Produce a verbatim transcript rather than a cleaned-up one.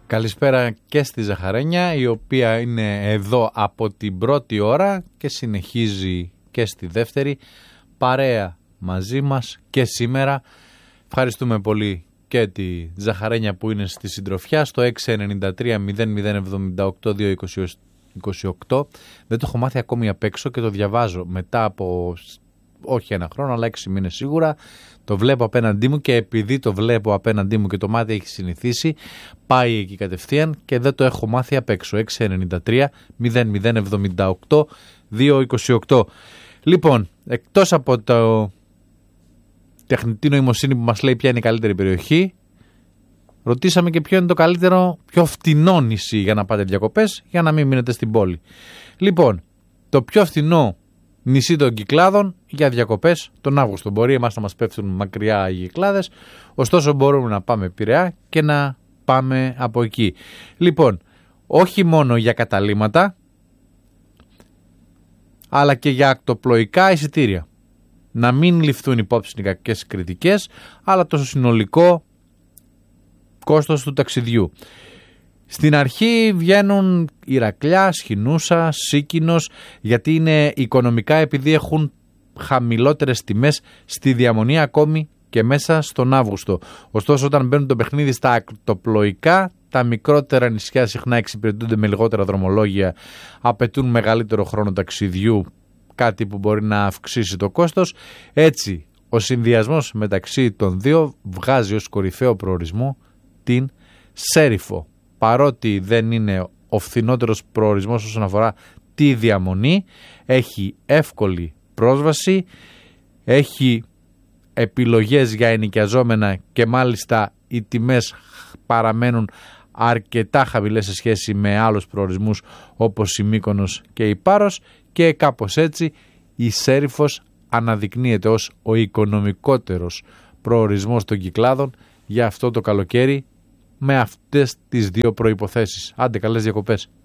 Καλησπέρα και στη Ζαχαρένια, η οποία είναι εδώ από την πρώτη ώρα και συνεχίζει και στη δεύτερη παρέα μαζί μας και σήμερα. Ευχαριστούμε πολύ και τη Ζαχαρένια που είναι στη συντροφιά στο έξι εννιά τρία μηδέν μηδέν εβδομήντα οκτώ δύο είκοσι οκτώ. Δεν το έχω μάθει ακόμη απ' έξω και το διαβάζω μετά από όχι ένα χρόνο αλλά έξι μήνες σίγουρα. Το βλέπω απέναντί μου και επειδή το βλέπω απέναντί μου και το μάτι έχει συνηθίσει, πάει εκεί κατευθείαν και δεν το έχω μάθει απ' έξω. έξι εννιά τρία μηδέν μηδέν εβδομήντα οκτώ δύο είκοσι οκτώ. Λοιπόν, εκτός από το τεχνητή νοημοσύνη που μας λέει ποια είναι η καλύτερη περιοχή, ρωτήσαμε και ποιο είναι το καλύτερο, πιο φτηνό νησί για να πάτε διακοπές, για να μην μείνετε στην πόλη. Λοιπόν, το πιο φθηνό νησί των Κυκλάδων για διακοπές τον Αύγουστο. Μπορεί εμάς να μας πέφτουν μακριά οι Κυκλάδες, ωστόσο μπορούμε να πάμε Πειραιά και να πάμε από εκεί. Λοιπόν, όχι μόνο για καταλύματα, αλλά και για ακτοπλοϊκά εισιτήρια. Να μην ληφθούν υπόψη οι κακές κριτικές, αλλά το συνολικό κόστος του ταξιδιού. Στην αρχή βγαίνουν Ηρακλιά, Σχοινούσα, Σίκινος, γιατί είναι οικονομικά, επειδή έχουν χαμηλότερες τιμές στη διαμονή ακόμη και μέσα στον Αύγουστο. Ωστόσο, όταν μπαίνουν το παιχνίδι στα ακτοπλοϊκά, τα μικρότερα νησιά συχνά εξυπηρετούνται με λιγότερα δρομολόγια, απαιτούν μεγαλύτερο χρόνο ταξιδιού, κάτι που μπορεί να αυξήσει το κόστος. Έτσι, ο συνδυασμός μεταξύ των δύο βγάζει ως κορυφαίο προορισμό την Σέριφο. Παρότι δεν είναι ο φθηνότερος προορισμός όσον αφορά τη διαμονή, έχει εύκολη πρόσβαση, έχει επιλογές για ενοικιαζόμενα και μάλιστα οι τιμές παραμένουν αρκετά χαμηλές σε σχέση με άλλους προορισμούς όπως η Μύκονος και η Πάρος, και κάπως έτσι η Σέριφος αναδεικνύεται ως ο οικονομικότερος προορισμός των Κυκλάδων για αυτό το καλοκαίρι, με αυτές τις δύο προϋποθέσεις. Άντε, καλές διακοπές.